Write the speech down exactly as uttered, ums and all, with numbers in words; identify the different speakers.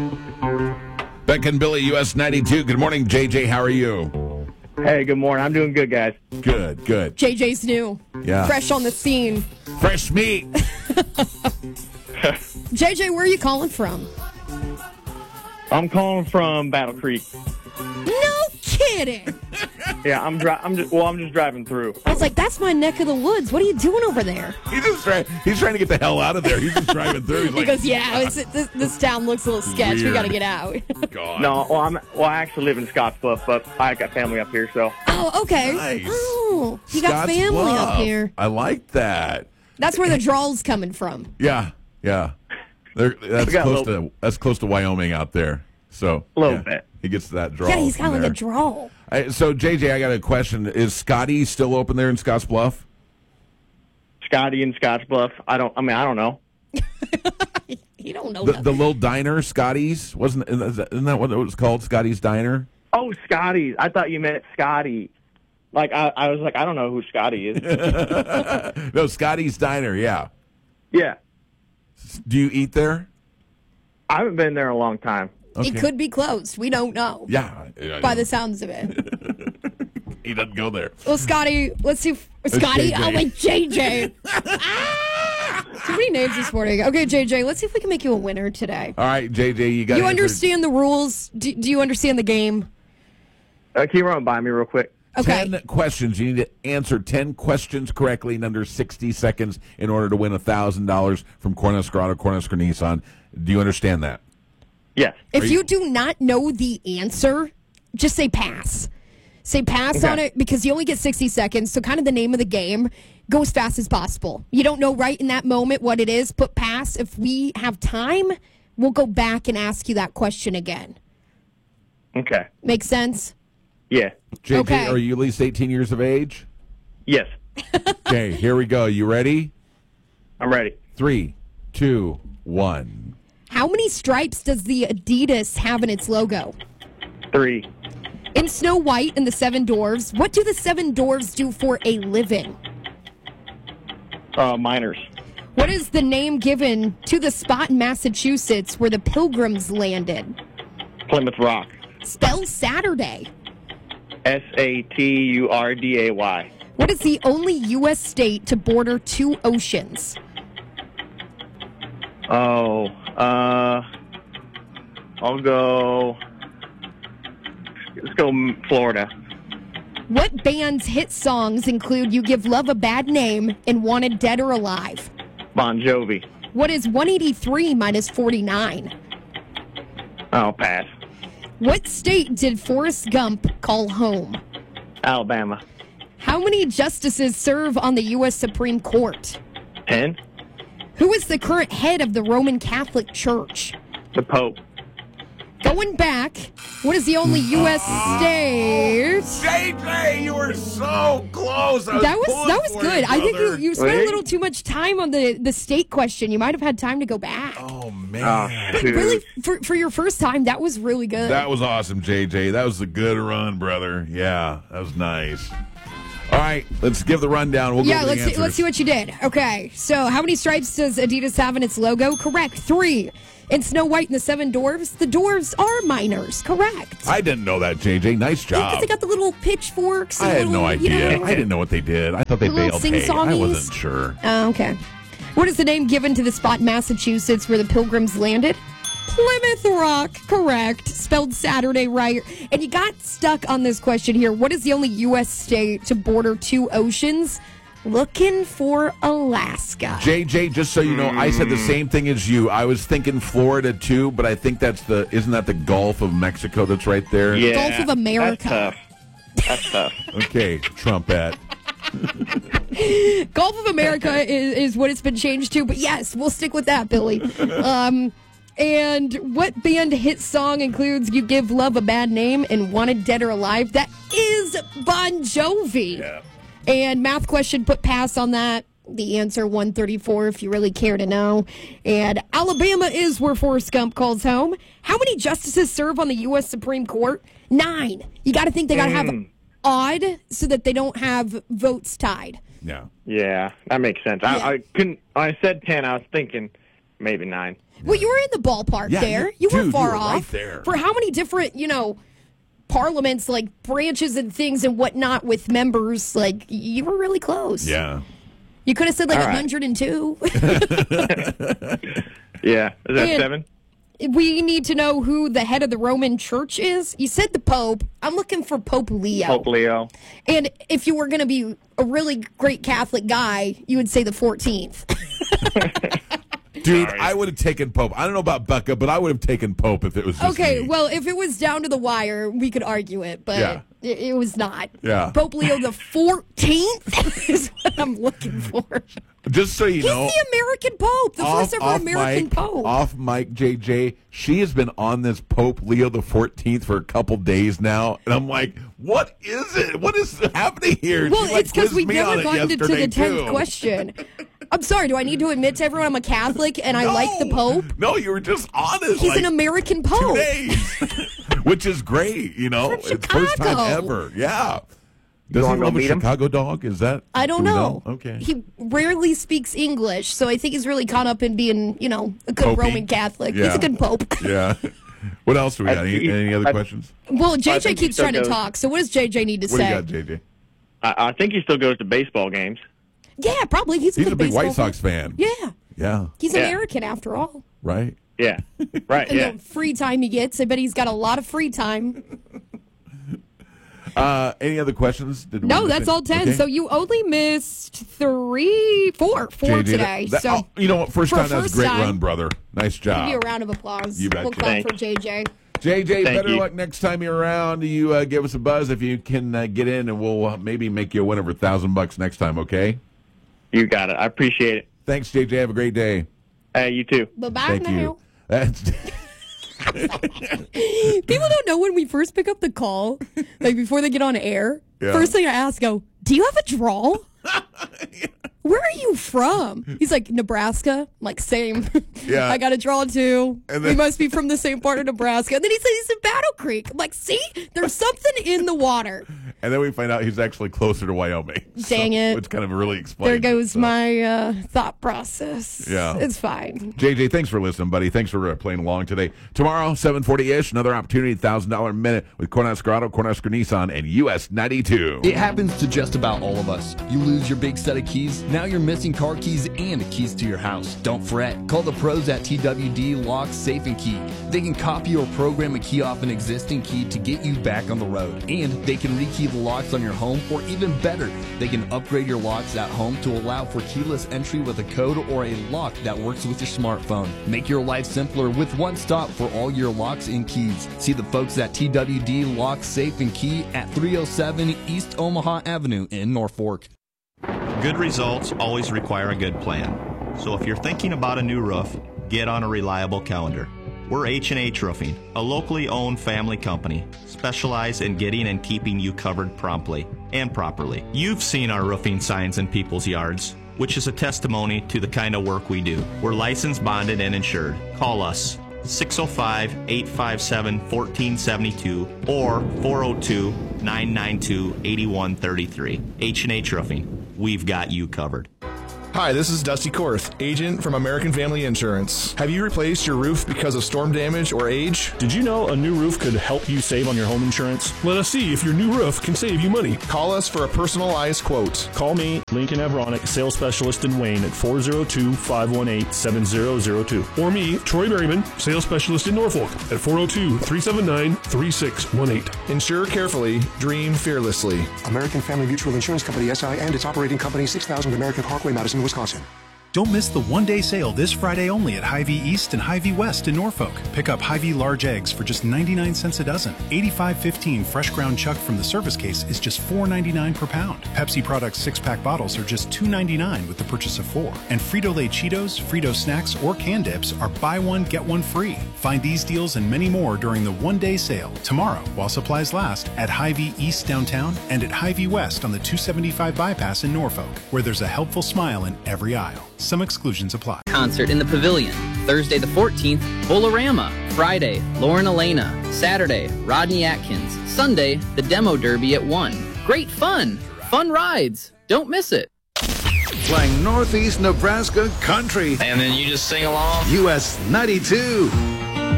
Speaker 1: Beck and Billy, U S ninety-two. Good morning, J J. How are you?
Speaker 2: Hey, good morning. I'm doing good, guys.
Speaker 1: Good, good.
Speaker 3: J J's new.
Speaker 1: Yeah.
Speaker 3: Fresh on the scene.
Speaker 1: Fresh meat.
Speaker 3: J J, where are you calling from?
Speaker 2: I'm calling from Battle Creek.
Speaker 3: No kidding.
Speaker 2: Yeah, I'm dri- I'm just well, I'm just driving through.
Speaker 3: I was like, that's my neck of the woods. What are you doing over there?
Speaker 1: He's just trying. He's trying to get the hell out of there. He's just driving through. He's
Speaker 3: He
Speaker 1: like,
Speaker 3: goes, yeah, it's, this, this town looks a little sketch. We
Speaker 1: Weird.
Speaker 3: got to get out.
Speaker 1: God.
Speaker 2: No, well, I'm well, I actually live in Scottsbluff, but I got family up here, so
Speaker 3: Oh, okay.
Speaker 1: Nice.
Speaker 3: Oh, you got
Speaker 1: Scotts
Speaker 3: family
Speaker 1: Bluff.
Speaker 3: up here.
Speaker 1: I like that.
Speaker 3: That's where the drawl's coming from.
Speaker 1: Yeah, yeah. They're, that's
Speaker 2: We got a
Speaker 1: close
Speaker 2: little-
Speaker 1: to that's close to Wyoming out there. So
Speaker 2: A little
Speaker 1: yeah,
Speaker 2: bit.
Speaker 1: He gets to that draw.
Speaker 3: Yeah, he's got
Speaker 1: from
Speaker 3: like
Speaker 1: there.
Speaker 3: a drawl.
Speaker 1: I, so J J, I got a question. Is Scotty still open there in Scottsbluff?
Speaker 2: Scotty and Scottsbluff. I don't. I mean, I don't know.
Speaker 3: You don't know
Speaker 1: The,
Speaker 3: nothing.
Speaker 1: the little diner, Scotty's, wasn't isn't that what it was called? Scotty's Diner.
Speaker 2: Oh, Scotty. I thought you meant Scotty. Like I, I was like, I don't know who Scotty is.
Speaker 1: No, Scotty's Diner. Yeah.
Speaker 2: Yeah,
Speaker 1: Do you eat there?
Speaker 2: I haven't been there in a long time.
Speaker 3: It could be closed. We don't know.
Speaker 1: Yeah.
Speaker 3: By the sounds of it.
Speaker 1: He doesn't go there.
Speaker 3: Well, Scotty, let's see. If, Scotty,
Speaker 1: J J.
Speaker 3: oh, wait, J J. ah! Too many names this morning. Okay, J J, let's see if we can make you a winner today.
Speaker 1: All right, J J, you got.
Speaker 3: You understand the rules? Do, do you understand the game?
Speaker 2: Uh, can you run by me real quick?
Speaker 3: Okay.
Speaker 1: Ten questions. You need to answer ten questions correctly in under sixty seconds in order to win a thousand dollars from Cornhusker Auto, Cornhusker Nissan. Do you understand that?
Speaker 2: Yes.
Speaker 3: If
Speaker 1: Are
Speaker 3: you,
Speaker 1: you-
Speaker 3: do not know the answer, just say pass. Say pass
Speaker 2: Okay.
Speaker 3: on it because you only get sixty seconds. So, kind of the name of the game, go as fast as possible. You don't know right in that moment what it is, put pass. If we have time, we'll go back and ask you that question again.
Speaker 2: Okay.
Speaker 3: Make sense?
Speaker 2: Yeah.
Speaker 1: J J,
Speaker 3: Okay.
Speaker 1: are you at least eighteen years of age?
Speaker 2: Yes.
Speaker 1: Okay, here we go. You ready?
Speaker 2: I'm ready.
Speaker 1: Three, two, one.
Speaker 3: How many stripes does the Adidas have in its logo?
Speaker 2: Three.
Speaker 3: In Snow White and the Seven Dwarfs, what do the Seven Dwarfs do for a living?
Speaker 2: Uh, minors.
Speaker 3: What is the name given to the spot in Massachusetts where the Pilgrims landed?
Speaker 2: Plymouth Rock.
Speaker 3: Spell Saturday.
Speaker 2: S A T U R D A Y.
Speaker 3: What is the only U S state to border two oceans?
Speaker 2: Oh, uh, I'll go. Let's go Florida.
Speaker 3: What band's hit songs include You Give Love a Bad Name and Wanted Dead or Alive?
Speaker 2: Bon Jovi.
Speaker 3: What is one eighty-three minus forty-nine?
Speaker 2: Oh, pass.
Speaker 3: What state did Forrest Gump call home?
Speaker 2: Alabama.
Speaker 3: How many justices serve on the U S Supreme Court?
Speaker 2: Ten.
Speaker 3: Who is the current head of the Roman Catholic Church?
Speaker 2: The Pope.
Speaker 3: Going back, what is the only U S state?
Speaker 1: J J, you were so close. I was
Speaker 3: That was
Speaker 1: pulling
Speaker 3: that was
Speaker 1: for
Speaker 3: good.
Speaker 1: you,
Speaker 3: I think you,
Speaker 1: brother.
Speaker 3: you spent a
Speaker 2: Wait.
Speaker 3: little too much time on the, the state question. You might have had time to go back.
Speaker 1: Oh man,
Speaker 2: Oh,
Speaker 3: But
Speaker 2: shoot.
Speaker 3: really, for, for your first time, that was really good.
Speaker 1: that was awesome, J J. That was a good run, brother. Yeah, that was nice. All right, let's give the rundown. We'll
Speaker 3: yeah,
Speaker 1: go over
Speaker 3: let's
Speaker 1: the
Speaker 3: see,
Speaker 1: answers.
Speaker 3: let's see what you did. Okay, so how many stripes does Adidas have in its logo? Correct, three. In Snow White and the Seven Dwarfs, the dwarves are miners. Correct.
Speaker 1: I didn't know that, J J. Nice
Speaker 3: Because
Speaker 1: job.
Speaker 3: they got the little pitchforks.
Speaker 1: I
Speaker 3: and
Speaker 1: had
Speaker 3: little,
Speaker 1: no idea.
Speaker 3: You know,
Speaker 1: I didn't know what they did. I thought they
Speaker 3: The little
Speaker 1: bailed hay. I
Speaker 3: sing-songies?
Speaker 1: wasn't sure.
Speaker 3: Oh, okay. What is the name given to the spot in Massachusetts where the Pilgrims landed? Plymouth Rock. Correct. Spelled Saturday right. And you got stuck on this question here. What is the only U S state to border two oceans? Looking for Alaska.
Speaker 1: J J, just so you know, I said the same thing as you. I was thinking Florida too, but I think that's the isn't that the Gulf of Mexico that's right there?
Speaker 2: Yeah.
Speaker 3: Gulf of America.
Speaker 2: That's tough. That's tough.
Speaker 1: Okay, trumpet.
Speaker 3: Gulf of America is, is what it's been changed to, but yes, we'll stick with that, Billy. Um, and what band hit song includes You Give Love a Bad Name and Wanted Dead or Alive? That is Bon Jovi.
Speaker 1: Yeah.
Speaker 3: And math question, put pass on that. The answer, one thirty-four, if you really care to know. And Alabama is where Forrest Gump calls home. How many justices serve on the U S Supreme Court? Nine. You got to think they got to have odd so that they don't have votes tied.
Speaker 1: Yeah.
Speaker 2: Yeah, that makes sense. I,
Speaker 3: Yeah.
Speaker 2: I couldn't. When I said ten, I was thinking maybe nine.
Speaker 3: Well, you were in the ballpark
Speaker 1: Yeah,
Speaker 3: there.
Speaker 1: you-
Speaker 3: You were
Speaker 1: dude,
Speaker 3: far
Speaker 1: you were
Speaker 3: off.
Speaker 1: right there.
Speaker 3: For how many different, you know, parliaments, like branches and things and whatnot with members, like you were really close.
Speaker 1: Yeah.
Speaker 3: You could have said like
Speaker 2: All right.
Speaker 3: one hundred two.
Speaker 2: Yeah, is that
Speaker 3: And-
Speaker 2: seven?
Speaker 3: We need to know who the head of the Roman Church is. You said the Pope. I'm looking for Pope Leo.
Speaker 2: Pope Leo.
Speaker 3: And if you were going to be a really great Catholic guy, you would say the fourteenth.
Speaker 1: Dude,
Speaker 2: Sorry.
Speaker 1: I would have taken Pope. I don't know about Becca, but I would have taken Pope if it was just
Speaker 3: Okay,
Speaker 1: me.
Speaker 3: well, if it was down to the wire, we could argue it, but
Speaker 1: Yeah.
Speaker 3: it, it was not.
Speaker 1: Yeah.
Speaker 3: Pope Leo the fourteenth is what I'm looking for.
Speaker 1: Just so you
Speaker 3: He's
Speaker 1: know,
Speaker 3: the American Pope, the first ever American
Speaker 1: mic,
Speaker 3: Pope.
Speaker 1: Off mic, J J, she has been on this Pope Leo the fourteenth for a couple days now, and I'm like, what is it? What is happening here?
Speaker 3: Well,
Speaker 1: She, like,
Speaker 3: it's because
Speaker 1: quizzed
Speaker 3: we've
Speaker 1: me on
Speaker 3: never
Speaker 1: it
Speaker 3: gotten to the
Speaker 1: yesterday,
Speaker 3: tenth
Speaker 1: too.
Speaker 3: question. I'm sorry, do I need to admit to everyone I'm a Catholic and I
Speaker 1: No.
Speaker 3: like the Pope?
Speaker 1: No, you were just honest.
Speaker 3: He's
Speaker 1: like,
Speaker 3: an American
Speaker 1: two
Speaker 3: Pope.
Speaker 1: days, which is great. You know,
Speaker 3: From
Speaker 1: it's first time
Speaker 3: Chicago.
Speaker 1: ever. Yeah. Does he
Speaker 2: wanna go
Speaker 1: love a
Speaker 2: meet him?
Speaker 1: Chicago dog? Is that?
Speaker 3: I don't
Speaker 1: do we
Speaker 3: know.
Speaker 1: Okay.
Speaker 3: He rarely speaks English, so I think he's really caught up in being, you know, a good
Speaker 1: Popey.
Speaker 3: Roman Catholic. He's
Speaker 1: Yeah.
Speaker 3: a good Pope.
Speaker 1: Yeah. What else do we
Speaker 2: I-
Speaker 1: got? Any,
Speaker 2: he-
Speaker 1: any other
Speaker 2: I-
Speaker 1: questions?
Speaker 3: Well,
Speaker 2: I
Speaker 3: J J
Speaker 2: think he
Speaker 3: keeps
Speaker 2: still
Speaker 3: trying to
Speaker 2: goes-
Speaker 3: talk, so what does J J need to
Speaker 1: What do
Speaker 3: say?
Speaker 1: you got, J J?
Speaker 2: I, I think he still goes to baseball games.
Speaker 3: Yeah, probably. He's a,
Speaker 1: He's
Speaker 3: good
Speaker 1: a big White
Speaker 3: baseball
Speaker 1: Sox fan.
Speaker 3: Yeah.
Speaker 1: Yeah.
Speaker 3: He's
Speaker 2: Yeah.
Speaker 3: American after all.
Speaker 1: Right.
Speaker 2: Yeah, right.
Speaker 3: And
Speaker 2: Yeah.
Speaker 3: the free time he gets, I bet he's got a lot of free time.
Speaker 1: Uh, any other questions? Did we
Speaker 3: No,
Speaker 1: miss
Speaker 3: that's
Speaker 1: any?
Speaker 3: all ten.
Speaker 1: Okay.
Speaker 3: So you only missed three, four, four
Speaker 1: J J,
Speaker 3: today.
Speaker 1: that- that-
Speaker 3: so
Speaker 1: oh, you know what? First
Speaker 3: for
Speaker 1: time, that was a
Speaker 3: first
Speaker 1: great
Speaker 3: time,
Speaker 1: run, brother. Nice
Speaker 3: give you a
Speaker 1: job.
Speaker 3: round of applause.
Speaker 1: You betcha.
Speaker 3: We'll clap
Speaker 2: Thanks.
Speaker 3: for J J.
Speaker 1: J J,
Speaker 2: Thank
Speaker 1: better
Speaker 2: you.
Speaker 1: luck next time you're around. You uh, give us a buzz if you can uh, get in, and we'll uh, maybe make you a winner of a thousand bucks next time. Okay?
Speaker 2: You got it. I appreciate it.
Speaker 1: Thanks, J J. Have a great day.
Speaker 2: Hey, you too.
Speaker 3: Bye-bye
Speaker 1: Thank
Speaker 3: now.
Speaker 1: you. That's
Speaker 3: People don't know when we first pick up the call, like before they get on air.
Speaker 1: Yeah.
Speaker 3: First thing I ask, go, do you have a draw? Where are you from? He's like, Nebraska. I'm like, same.
Speaker 1: Yeah.
Speaker 3: I got a draw too.
Speaker 1: And
Speaker 3: we
Speaker 1: then-
Speaker 3: must be from the same part of Nebraska. And then he said he's in Battle Creek. I'm like, see, there's something in the water.
Speaker 1: and then we find out he's actually closer to Wyoming.
Speaker 3: Dang it.
Speaker 1: Which kind of really explains.
Speaker 3: There
Speaker 1: it,
Speaker 3: goes
Speaker 1: so.
Speaker 3: my uh, thought process.
Speaker 1: Yeah.
Speaker 3: It's fine.
Speaker 1: J J, thanks for listening, buddy. Thanks for uh, playing along today. Tomorrow, seven forty-ish, another opportunity, one thousand dollars minute with Cornhusker Auto, Cornhusker Nissan, and U S ninety-two.
Speaker 4: It happens to just about all of us. You lose your big set of keys, now you're missing car keys and keys to your house. Don't fret. Call the pros at T W D Lock, Safe and Key. They can copy or program a key off an existing key to get you back on the road. And they can rekey the locks on your home, or even better, they can upgrade your locks at home to allow for keyless entry with a code or a lock that works with your smartphone. Make your life simpler with one stop for all your locks and keys. See the folks at T W D Lock, Safe and Key at three oh seven East Omaha Avenue in Norfolk.
Speaker 5: Good results always require a good plan. So if you're thinking about a new roof, get on a reliable calendar. We're H and H Roofing, a locally owned family company, specialized in getting and keeping you covered promptly and properly. You've seen our roofing signs in people's yards, which is a testimony to the kind of work we do. We're licensed, bonded, and insured. Call us six oh five, eight five seven, one four seven two or four oh two, nine nine two, eight one three three. H and H Roofing. We've got you covered.
Speaker 6: Hi, this is Dusty Korth, agent from American Family Insurance. Have you replaced your roof because of storm damage or age?
Speaker 7: Did you know a new roof could help you save on your home insurance? Let us see if your new roof can save you money.
Speaker 6: Call us for a personalized quote.
Speaker 7: Call me, Lincoln Avronic, sales specialist in Wayne at four oh two, five one eight, seven oh oh two.
Speaker 8: Or me, Troy Berryman, sales specialist in Norfolk at four oh two, three seven nine, three six one eight.
Speaker 6: Insure carefully, dream fearlessly.
Speaker 9: American Family Mutual Insurance Company, S I, and its operating company, six thousand American Parkway, Madison, Wisconsin.
Speaker 10: Don't miss the one-day sale this Friday only at Hy-Vee East and Hy-Vee West in Norfolk. Pick up Hy-Vee large eggs for just ninety-nine cents a dozen. eighty-five fifteen fresh ground chuck from the service case is just four ninety-nine per pound. Pepsi Products six-pack bottles are just two ninety-nine with the purchase of four. And Frito-Lay Cheetos, Frito Snacks, or Can Dips are buy one, get one free. Find these deals and many more during the one-day sale tomorrow while supplies last at Hy-Vee East downtown and at Hy-Vee West on the two seventy-five bypass in Norfolk, where there's a helpful smile in every aisle. Some exclusions apply.
Speaker 11: Concert in the Pavilion. Thursday the fourteenth, Bolorama. Friday, Lauren Elena. Saturday, Rodney Atkins. Sunday, the Demo Derby at one. Great fun! Fun rides! Don't miss it.
Speaker 12: playing Northeast Nebraska country.
Speaker 11: And then you just sing along.
Speaker 12: U S ninety-two.